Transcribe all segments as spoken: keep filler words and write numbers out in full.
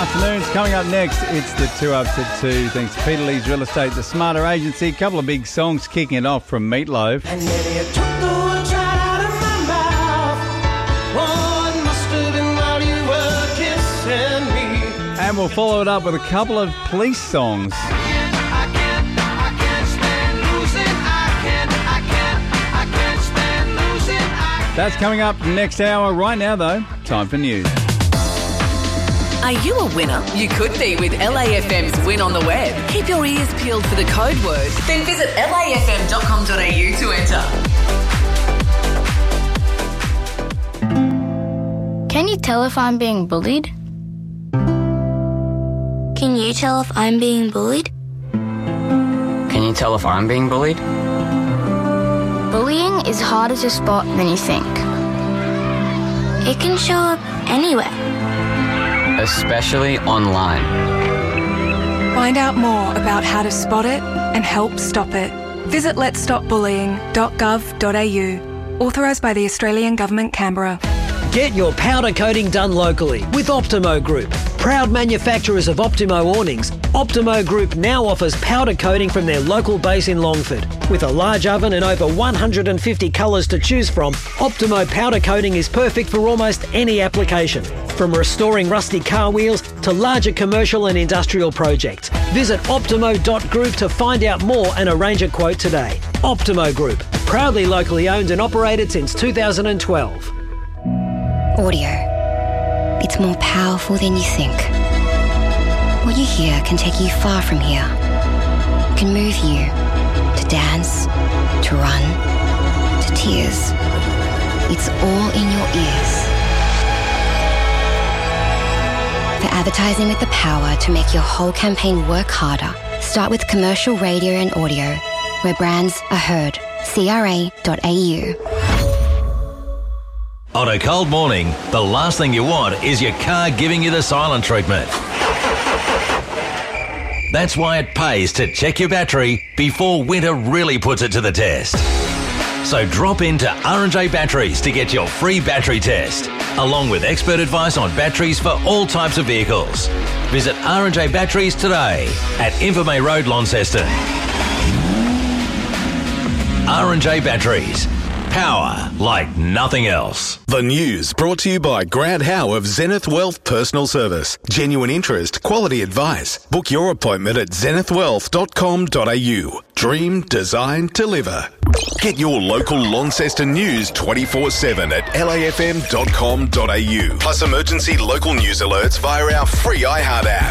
afternoons. Coming up next, it's the two up to two. Thanks to Peter Lee's Real Estate, the Smarter Agency. A couple of big songs kicking it off from Meatloaf. And maybe you took the words right out of my mouth. One must have been while you were kissing me. And we'll follow it up with a couple of police songs. I can't, I can't stand losing. I can't, I can't, I can't stand losing. I can't. That's coming up next hour. Right now, though, time for news. Are you a winner? You could be with L A F M's Win on the Web. Keep your ears peeled for the code word. Then visit L A F M dot com dot A U to enter. Can you tell if I'm being bullied? Can you tell if I'm being bullied? Can you tell if I'm being bullied? Bullying is harder to spot than you think. It can show up anywhere. Especially online. Find out more about how to spot it and help stop it. Visit lets stop bullying dot gov dot A U. Authorised by the Australian Government, Canberra. Get your powder coating done locally with Optimo Group. Proud manufacturers of Optimo awnings, Optimo Group now offers powder coating from their local base in Longford. With a large oven and over one hundred fifty colours to choose from, Optimo powder coating is perfect for almost any application. From restoring rusty car wheels to larger commercial and industrial projects. Visit optimo dot group to find out more and arrange a quote today. Optimo Group, proudly locally owned and operated since two thousand twelve. Audio. It's more powerful than you think. What you hear can take you far from here. It can move you to dance, to run, to tears. It's all in your ears. For advertising with the power to make your whole campaign work harder, start with commercial radio and audio, where brands are heard. C R A dot A U. On a cold morning, the last thing you want is your car giving you the silent treatment. That's why it pays to check your battery before winter really puts it to the test. So drop into R and J Batteries to get your free battery test, along with expert advice on batteries for all types of vehicles. Visit R and J Batteries today at Invermay Road, Launceston. R and J Batteries. Power like nothing else. The news brought to you by Grant Howe of Zenith Wealth Personal Service. Genuine interest, quality advice. Book your appointment at zenith wealth dot com dot A U. Dream, design, deliver. Get your local Launceston news twenty-four seven at L A F M dot com dot A U. Plus emergency local news alerts via our free iHeart app.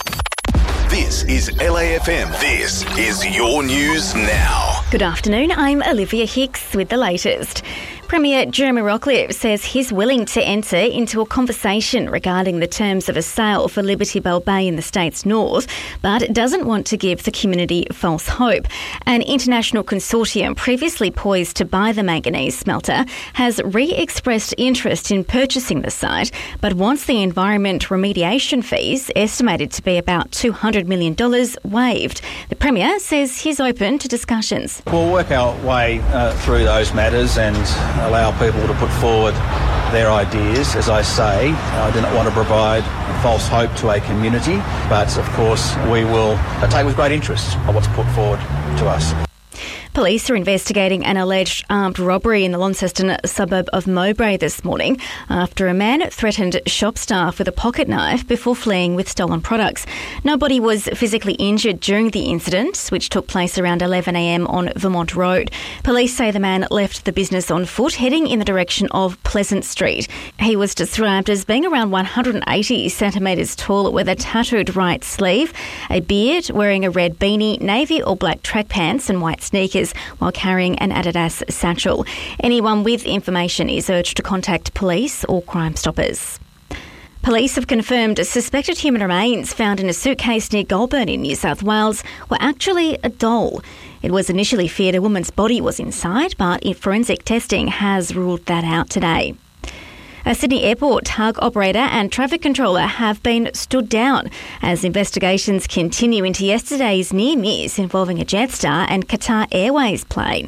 This is L A F M. This is your news now. Good afternoon, I'm Olivia Hicks with the latest. Premier Jeremy Rockliff says he's willing to enter into a conversation regarding the terms of a sale for Liberty Bell Bay in the state's north, but doesn't want to give the community false hope. An international consortium previously poised to buy the manganese smelter has re-expressed interest in purchasing the site, but wants the environment remediation fees, estimated to be about two hundred million dollars, waived. The Premier says he's open to discussions. We'll work our way uh, through those matters and allow people to put forward their ideas. As I say, I do not want to provide false hope to a community, but of course we will take with great interest on what's put forward to us. Police are investigating an alleged armed robbery in the Launceston suburb of Mowbray this morning after a man threatened shop staff with a pocket knife before fleeing with stolen products. Nobody was physically injured during the incident, which took place around eleven a m on Vermont Road. Police say the man left the business on foot, heading in the direction of Pleasant Street. He was described as being around one hundred eighty centimetres tall with a tattooed right sleeve, a beard, wearing a red beanie, navy or black track pants and white sneakers, while carrying an Adidas satchel. Anyone with information is urged to contact police or Crime Stoppers. Police have confirmed suspected human remains found in a suitcase near Goulburn in New South Wales were actually a doll. It was initially feared a woman's body was inside, but forensic testing has ruled that out today. A Sydney Airport tug operator and traffic controller have been stood down as investigations continue into yesterday's near miss involving a Jetstar and Qatar Airways plane.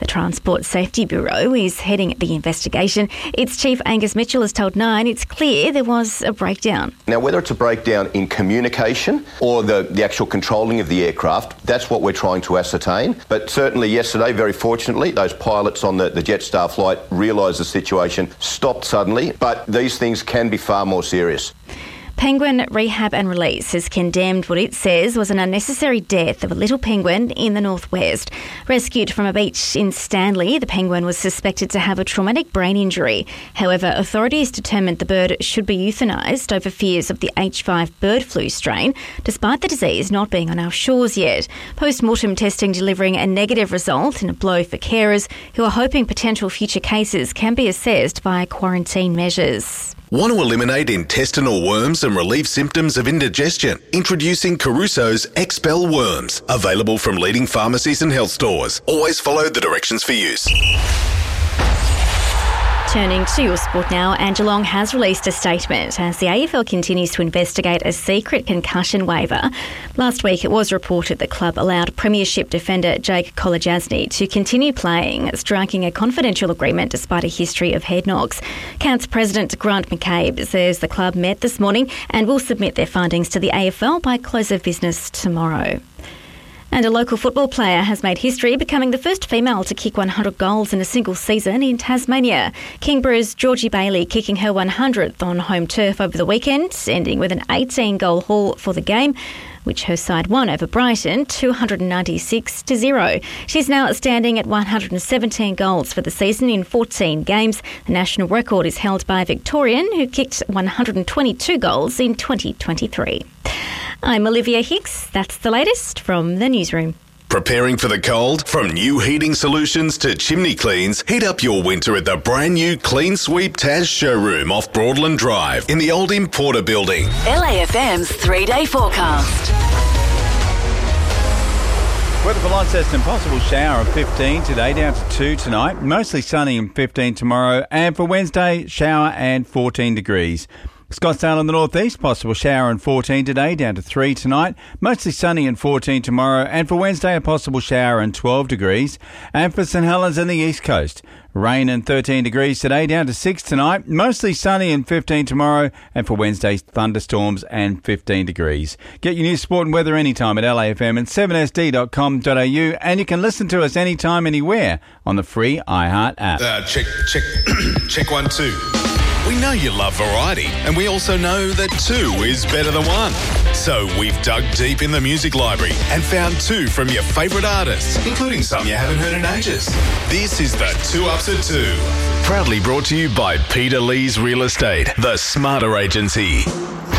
The Transport Safety Bureau is heading the investigation. Its chief Angus Mitchell has told Nine it's clear there was a breakdown. Now, whether it's a breakdown in communication or the, the actual controlling of the aircraft, that's what we're trying to ascertain. But certainly yesterday, very fortunately, those pilots on the, the Jetstar flight realised the situation, stopped suddenly, but these things can be far more serious. Penguin Rehab and Release has condemned what it says was an unnecessary death of a little penguin in the northwest. Rescued from a beach in Stanley, the penguin was suspected to have a traumatic brain injury. However, authorities determined the bird should be euthanised over fears of the H five bird flu strain, despite the disease not being on our shores yet. Post-mortem testing delivering a negative result in a blow for carers who are hoping potential future cases can be assessed via quarantine measures. Want to eliminate intestinal worms and relieve symptoms of indigestion? Introducing Caruso's Expel Worms. Available from leading pharmacies and health stores. Always follow the directions for use. Turning to your sport now, and Geelong has released a statement as the A F L continues to investigate a secret concussion waiver. Last week it was reported the club allowed Premiership defender Jake Kolodjasny to continue playing, striking a confidential agreement despite a history of head knocks. Cats president Grant McCabe says the club met this morning and will submit their findings to the A F L by close of business tomorrow. And a local football player has made history, becoming the first female to kick one hundred goals in a single season in Tasmania. Kingborough's Georgie Bailey kicking her one hundredth on home turf over the weekend, ending with an eighteen-goal haul for the game, which her side won over Brighton two hundred ninety-six to zero. She's now standing at one hundred seventeen goals for the season in fourteen games. The national record is held by a Victorian who kicked one hundred twenty-two goals in twenty twenty-three. I'm Olivia Hicks. That's the latest from the newsroom. Preparing for the cold? From new heating solutions to chimney cleans, heat up your winter at the brand new Clean Sweep Taz showroom off Broadland Drive in the old Importer building. L A F M's three-day forecast. Weather for Launceston, possible shower of fifteen today, down to two tonight. Mostly sunny and fifteen tomorrow. And for Wednesday, shower and fourteen degrees. Scottsdale in the northeast, possible shower and fourteen today, down to three tonight. Mostly sunny and fourteen tomorrow. And for Wednesday, a possible shower and twelve degrees. And for St Helens in the east coast, rain and thirteen degrees today, down to six tonight. Mostly sunny and fifteen tomorrow. And for Wednesday, thunderstorms and fifteen degrees. Get your news, sport and weather anytime at L A F M and seven S D dot com dot A U. And you can listen to us anytime, anywhere on the free iHeart app. Uh, check, check, check one, two. We know you love variety, and we also know that two is better than one. So we've dug deep in the music library and found two from your favourite artists, including some you haven't heard in ages. This is the Two Ups at Two. Proudly brought to you by Peter Lee's Real Estate, the Smarter Agency.